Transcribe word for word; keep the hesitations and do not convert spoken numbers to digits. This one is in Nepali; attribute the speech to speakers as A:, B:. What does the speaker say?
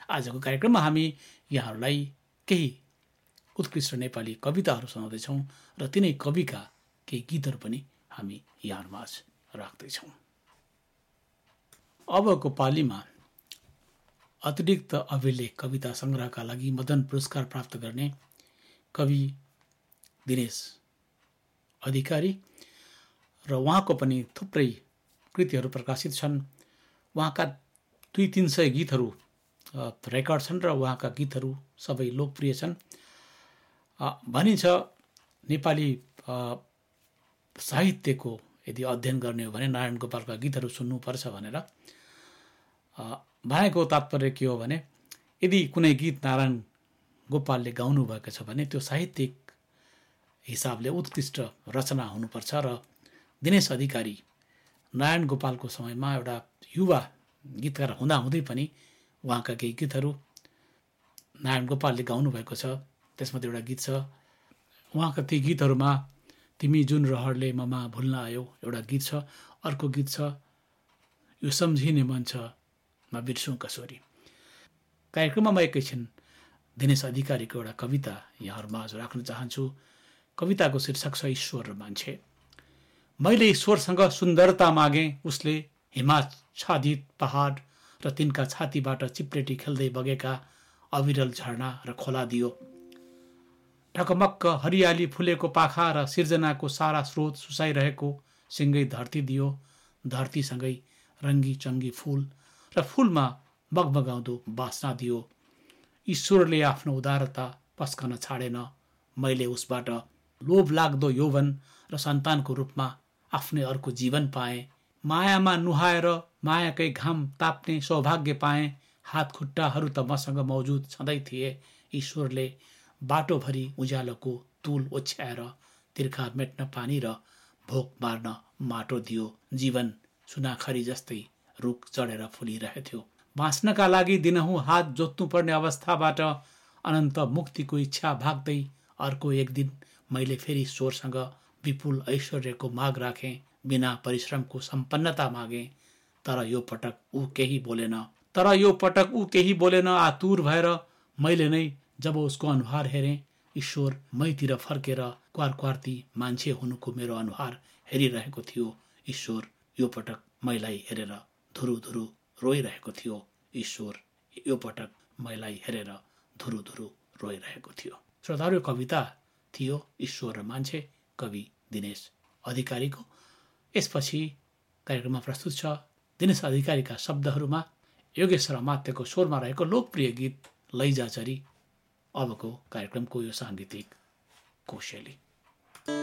A: आजको कार्यक्रममा हामी यहाँहरूलाई केही उत्कृष्ट नेपाली कविताहरू सुनाउँदैछौँ र तिनै कविका केही गीतहरू पनि हामी यहाँहरूमाझ राख्दैछौँ। अबको पालीमा अतिरिक्त अभिलेख कविता सङ्ग्रहका लागि मदन पुरस्कार प्राप्त गर्ने कवि दिनेश अधिकारी र उहाँको पनि थुप्रै कृतिहरू प्रकाशित छन्। उहाँका दुई तिन सय गीतहरू रेकर्ड छन् र उहाँका गीतहरू सबै लोकप्रिय छन्। भनिन्छ नेपाली साहित्यको यदि अध्ययन गर्ने हो भने नारायण गोपालका गीतहरू सुन्नुपर्छ भनेर। भनेको तात्पर्य के हो भने यदि कुनै गीत नारायण गोपालले गाउनु भएको छ भने त्यो साहित्यिक हिसाबले उत्कृष्ट रचना हुनुपर्छ। र दिनेश अधिकारी नारायण गोपालको समयमा एउटा युवा गीतकार हुँदाहुँदै पनि उहाँका केही गीतहरू नारायण गोपालले गाउनु भएको छ। त्यसमध्ये एउटा गीत छ, उहाँका ती गीतहरूमा तिमी जुन रहरले ममा भुल्न आयो एउटा गीत छ। अर्को गीत छ यो सम्झिने मन छ म बिर्सौँ कसरी। कार्यक्रममा म एकैछिन दिनेश अधिकारीको एउटा कविता यहाँहरूमा आज राख्न चाहन्छु। कविताको शीर्षक छ ईश्वर र मान्छे। मैले ईश्वरसँग सुन्दरता मागेँ, उसले हिमाच्छादित पहाड र तिनका छातीबाट चिप्लेटी खेल्दै बगेका अविरल झरना र खोला दियो। ढकमक्क हरियाली फुलेको पाखा र सिर्जनाको सारा स्रोत सुसाइरहेको सिँगै धरती दियो। धरतीसँगै रङ्गी चङ्गी फुल र फुलमा बगबगाउँदो बास्ना दियो। ईश्वरले आफ्नो उदारता पस्कन छाडेन। मैले उसबाट लोभ लाग्दो यौवन र सन्तानको रूपमा आफ्नै अर्को जीवन पाएँ। मायामा नुहाएर मायाकै घाम ताप्ने सौभाग्य पाएँ। हात खुट्टाहरू त मसँग मौजुद छँदै थिए। ईश्वरले बाटोभरि उज्यालोको तुल ओछ्याएर तिर्खा मेट्न पानी र भोक मार्न माटो दियो। जीवन सुनाखरी जस्तै रुख चढेर फुलिरहेथ्यो। बाँच्नका लागि दिनहुँ हात जोत्नुपर्ने अवस्थाबाट अनन्त मुक्तिको इच्छा भाग्दै अर्को एक दिन मैले फेरि ईश्वरसँग विपुल ऐश्वर्यको माग राखेँ। बिना परिश्रमको सम्पन्नता मागेँ। तर यो पटक ऊ केही बोलेन। तर यो पटक ऊ केही बोलेन। आतुर भएर मैले नै जब उसको अनुहार हेरेँ, ईश्वर मैतिर फर्केर क्वार क्वार्ती मान्छे हुनुको मेरो अनुहार हेरिरहेको थियो। ईश्वर यो पटक मैलाई हेरेर धुरु धुरु रोइरहेको थियो। ईश्वर यो पटक मैलाई हेरेर धुरु धुरु रोइरहेको थियो। श्रोताहरू, यो कविता थियो ईश्वर र मान्छे, कवि दिनेश अधिकारीको। यसपछि कार्यक्रममा प्रस्तुत छ दिनेश अधिकारीका शब्दहरूमा योगेश्वर अमात्यको स्वरमा रहेको लोकप्रिय गीत लैजाचरी। अबको कार्यक्रमको यो साङ्गीतिक कोशेली।